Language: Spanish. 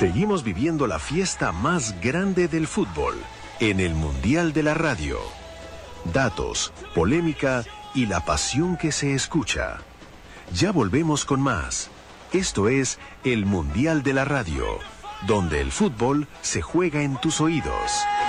Seguimos viviendo la fiesta más grande del fútbol en el Mundial de la Radio. Datos, polémica y la pasión que se escucha. Ya volvemos con más. Esto es el Mundial de la Radio, donde el fútbol se juega en tus oídos.